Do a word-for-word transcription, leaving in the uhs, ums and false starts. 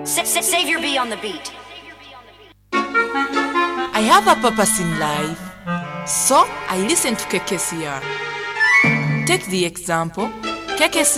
Sa- sa- save your bee on the beat. I have a purpose in life, so I listen to K K C R. Take the example, K K C R